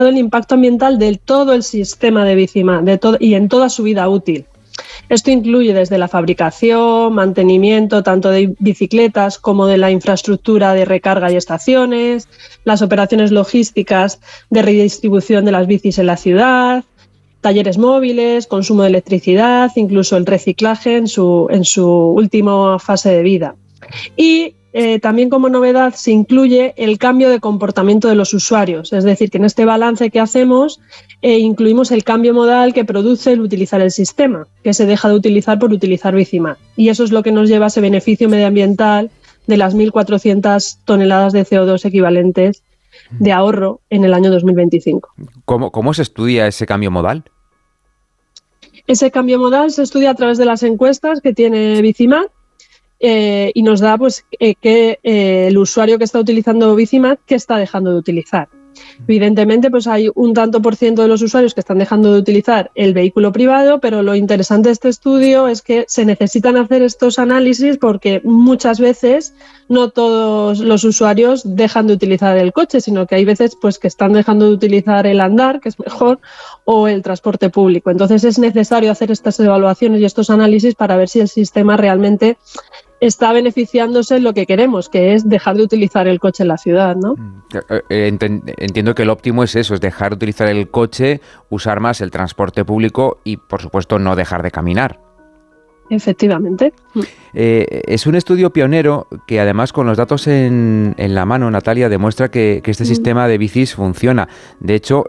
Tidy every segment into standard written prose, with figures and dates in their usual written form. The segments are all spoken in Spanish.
el impacto ambiental de todo el sistema de Bicimat y en toda su vida útil. Esto incluye desde la fabricación, mantenimiento tanto de bicicletas como de la infraestructura de recarga y estaciones, las operaciones logísticas de redistribución de las bicis en la ciudad, talleres móviles, consumo de electricidad, incluso el reciclaje en su última fase de vida. Y también como novedad se incluye el cambio de comportamiento de los usuarios, es decir, que en este balance que hacemos incluimos el cambio modal que produce el utilizar el sistema, que se deja de utilizar por utilizar Bicimat. Y eso es lo que nos lleva a ese beneficio medioambiental de las 1.400 toneladas de CO2 equivalentes de ahorro en el año 2025. ¿Cómo se estudia ese cambio modal? Ese cambio modal se estudia a través de las encuestas que tiene Bicimat y nos da pues, que el usuario que está utilizando Bicimat, ¿qué está dejando de utilizar? Evidentemente, pues hay un tanto por ciento de los usuarios que están dejando de utilizar el vehículo privado, pero lo interesante de este estudio es que se necesitan hacer estos análisis porque muchas veces no todos los usuarios dejan de utilizar el coche, sino que hay veces pues, que están dejando de utilizar el andar, que es mejor, o el transporte público. Entonces es necesario hacer estas evaluaciones y estos análisis para ver si el sistema realmente está beneficiándose en lo que queremos, que es dejar de utilizar el coche en la ciudad, ¿no? Entiendo que el óptimo es eso, es dejar de utilizar el coche, usar más el transporte público y, por supuesto, no dejar de caminar. Efectivamente. Es un estudio pionero que, además, con los datos en la mano, Natalia, demuestra que este sistema de bicis funciona. De hecho,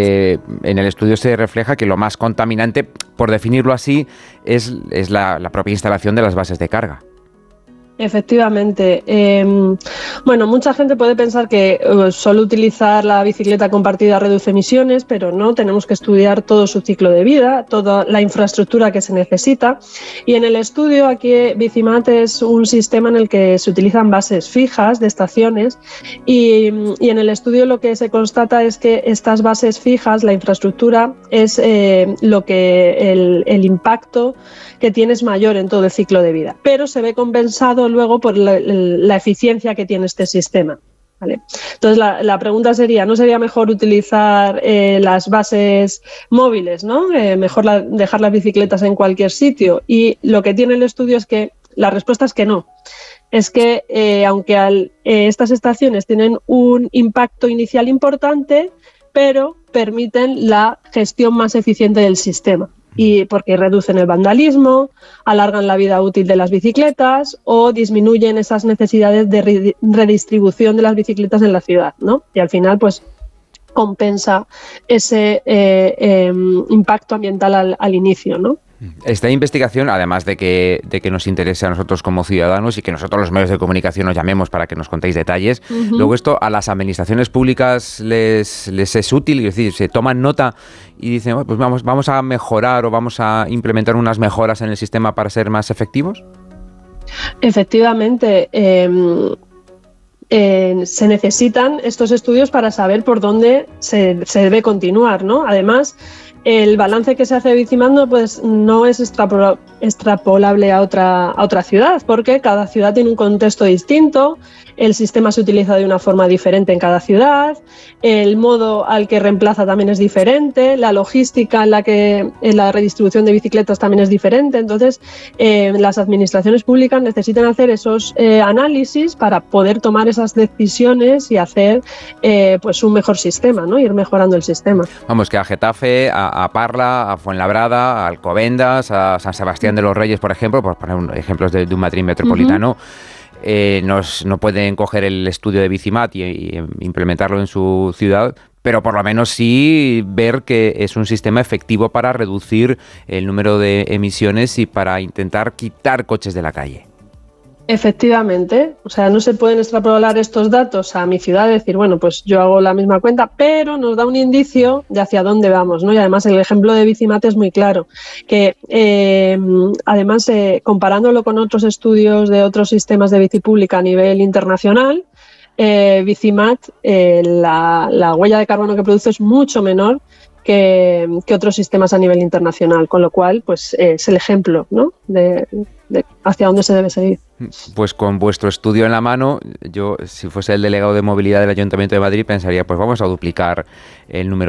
en el estudio se refleja que lo más contaminante, por definirlo así, es la propia instalación de las bases de carga. Efectivamente. Bueno, mucha gente puede pensar que solo utilizar la bicicleta compartida reduce emisiones, pero no, tenemos que estudiar todo su ciclo de vida, toda la infraestructura que se necesita. Y en el estudio aquí Bicimat es un sistema en el que se utilizan bases fijas de estaciones y en el estudio lo que se constata es que estas bases fijas, la infraestructura, es lo que el impacto que tiene es mayor en todo el ciclo de vida, pero se ve compensado luego por la eficiencia que tiene este sistema, ¿vale? Entonces la pregunta sería, ¿no sería mejor utilizar las bases móviles, ¿no? Mejor dejar las bicicletas en cualquier sitio? Y lo que tiene el estudio es que la respuesta es que no. Es que aunque estas estaciones tienen un impacto inicial importante, pero permiten la gestión más eficiente del sistema. Y porque reducen el vandalismo, alargan la vida útil de las bicicletas o disminuyen esas necesidades de redistribución de las bicicletas en la ciudad, ¿no? Y al final, pues, compensa ese impacto ambiental al inicio, ¿no? Esta investigación, además de que nos interese a nosotros como ciudadanos y que nosotros los medios de comunicación nos llamemos para que nos contéis detalles, luego esto a las administraciones públicas les es útil, es decir, se toman nota y dicen, pues vamos a mejorar o vamos a implementar unas mejoras en el sistema para ser más efectivos. Efectivamente, se necesitan estos estudios para saber por dónde se debe continuar, ¿no? Además, el balance que se hace de Bicimat no es extrapolable a otra ciudad, porque cada ciudad tiene un contexto distinto, el sistema se utiliza de una forma diferente en cada ciudad, el modo al que reemplaza también es diferente, la logística en la redistribución de bicicletas también es diferente. Entonces, las administraciones públicas necesitan hacer esos análisis para poder tomar esas decisiones y hacer pues un mejor sistema, ¿no? Ir mejorando el sistema. Vamos, que a Getafe, a Parla, a Fuenlabrada, a Alcobendas, a San Sebastián de los Reyes, por ejemplo, por poner ejemplos de un Madrid metropolitano, no pueden coger el estudio de Bicimat y implementarlo en su ciudad, pero por lo menos sí ver que es un sistema efectivo para reducir el número de emisiones y para intentar quitar coches de la calle. Efectivamente, o sea, no se pueden extrapolar estos datos a mi ciudad y decir, bueno, pues yo hago la misma cuenta, pero nos da un indicio de hacia dónde vamos, ¿no? Y además el ejemplo de Bicimat es muy claro, que además comparándolo con otros estudios de otros sistemas de bici pública a nivel internacional, Bicimat, la huella de carbono que produce es mucho menor que otros sistemas a nivel internacional, con lo cual pues es el ejemplo, ¿no? hacia dónde se debe seguir. Pues con vuestro estudio en la mano, yo, si fuese el delegado de movilidad del Ayuntamiento de Madrid, pensaría, pues vamos a duplicar el número